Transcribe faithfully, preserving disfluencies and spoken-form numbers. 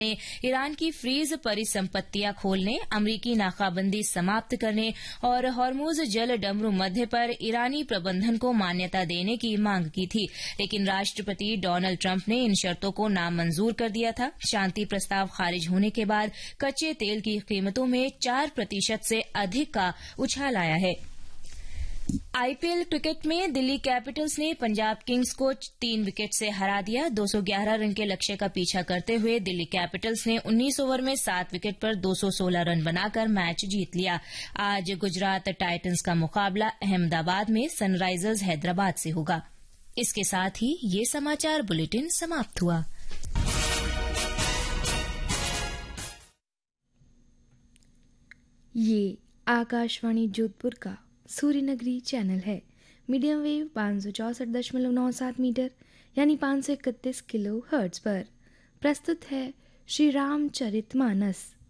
ने ईरान की फ्रीज परिसंपत्तियां खोलने, अमरीकी नाकाबंदी समाप्त करने और हॉर्मुज जल डमरू मध्य पर ईरानी प्रबंधन को मान्यता देने की मांग की थी, लेकिन राष्ट्रपति डोनाल्ड ट्रंप ने इन शर्तों को नामंजूर कर दिया था। शांति प्रस्ताव खारिज होने के बाद कच्चे तेल की कीमतों में चार प्रतिशत से अधिक का उछाल आया है। आईपीएल क्रिकेट में दिल्ली कैपिटल्स ने पंजाब किंग्स को तीन विकेट से हरा दिया। दो सौ ग्यारह रन के लक्ष्य का पीछा करते हुए दिल्ली कैपिटल्स ने उन्नीस ओवर में सात विकेट पर दो सौ सोलह रन बनाकर मैच जीत लिया। आज गुजरात टाइटंस का मुकाबला अहमदाबाद में सनराइजर्स हैदराबाद से होगा। इसके साथ ही ये समाचार बुलेटिन समाप्त हुआ। ये आकाशवाणी जोधपुर का सूर्यनगरी चैनल है। मीडियम वेव पाँच सौ चौसठ दशमलव नौ सात मीटर यानी पाँच सौ इकतीस किलो हर्ट्ज पर प्रस्तुत है श्री रामचरितमानस।